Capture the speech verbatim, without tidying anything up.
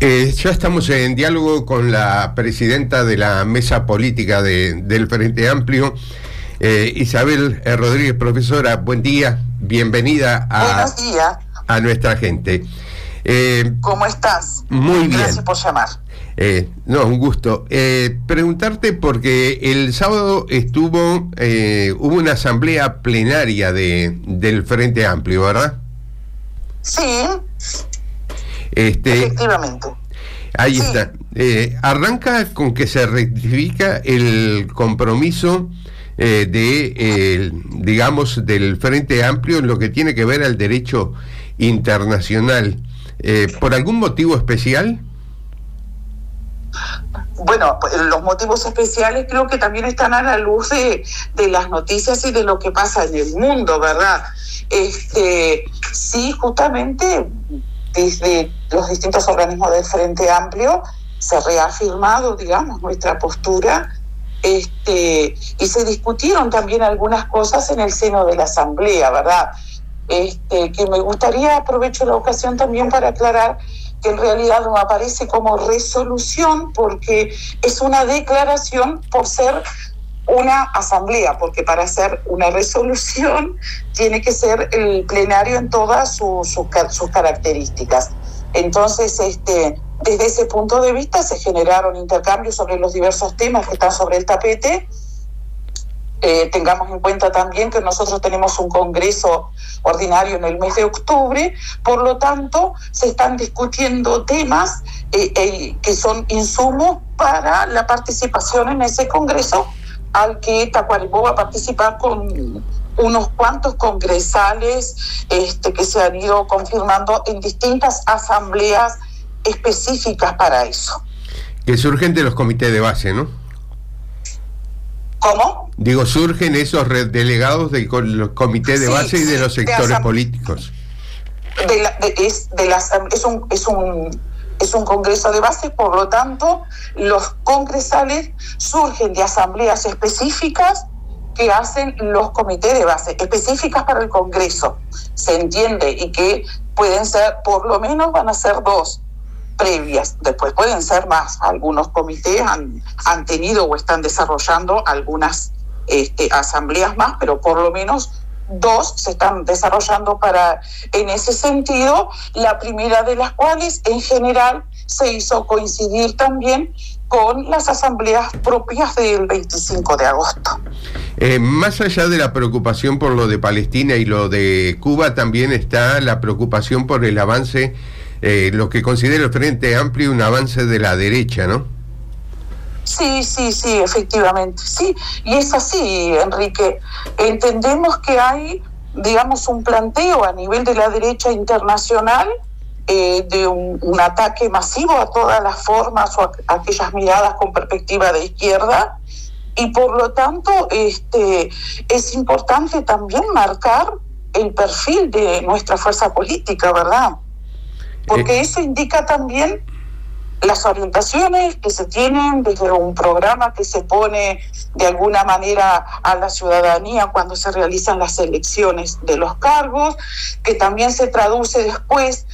Eh, ya estamos en diálogo con la presidenta de la mesa política de, del Frente Amplio, eh, Isabel eh, Rodríguez. Profesora, buen día, bienvenida a, Buenos días. a nuestra gente. Eh, ¿Cómo estás? Muy bien. Gracias por llamar. Eh, no, un gusto. Eh, preguntarte porque el sábado estuvo, eh, hubo una asamblea plenaria de, del Frente Amplio, ¿verdad? Sí, Este, efectivamente. Ahí Sí. está. Eh, arranca con que se rectifica el compromiso eh, de, eh, digamos, del Frente Amplio en lo que tiene que ver al derecho internacional. Eh, ¿Por algún motivo especial? Bueno, los motivos especiales creo que también están a la luz de, de las noticias y de lo que pasa en el mundo, ¿verdad? Este, sí, justamente desde los distintos organismos del Frente Amplio se ha reafirmado, digamos, nuestra postura, este, y se discutieron también algunas cosas en el seno de la Asamblea, ¿verdad? Este, que me gustaría, aprovecho la ocasión también para aclarar que en realidad no aparece como resolución porque es una declaración por ser una asamblea, porque para hacer una resolución tiene que ser el plenario en todas sus, sus, sus características. Entonces, este, desde ese punto de vista se generaron intercambios sobre los diversos temas que están sobre el tapete. Eh, tengamos en cuenta también que nosotros tenemos un congreso ordinario en el mes de octubre, por lo tanto se están discutiendo temas eh, eh, que son insumos para la participación en ese congreso, al que Tacuarembó va a participar con unos cuantos congresales este, que se han ido confirmando en distintas asambleas específicas para eso. Que surgen de los comités de base, ¿no? ¿Cómo? Digo, surgen esos delegados del comité de Sí, base y de los sectores de asam- políticos. De la, de, es, de las, es, un, es, un, es un congreso de base, por lo tanto, los congresales surgen de asambleas específicas que hacen los comités de base, específicas para el congreso, se entiende, y que pueden ser, por lo menos van a ser dos previas, después pueden ser más. Algunos comités han, han tenido o están desarrollando algunas este, asambleas más, pero por lo menos dos se están desarrollando para, en ese sentido, la primera de las cuales en general se hizo coincidir también con las asambleas propias del veinticinco de agosto. Eh, más allá de la preocupación por lo de Palestina y lo de Cuba, también está la preocupación por el avance, eh, lo que considera el Frente Amplio un avance de la derecha, ¿no? Sí, sí, sí, efectivamente, sí, y es así, Enrique. Entendemos que hay, digamos, un planteo a nivel de la derecha internacional eh, de un, un ataque masivo a todas las formas o a, a aquellas miradas con perspectiva de izquierda, y por lo tanto este, es importante también marcar el perfil de nuestra fuerza política, ¿verdad? Porque eso indica también las orientaciones que se tienen desde un programa que se pone de alguna manera a la ciudadanía cuando se realizan las elecciones de los cargos, que también se traduce después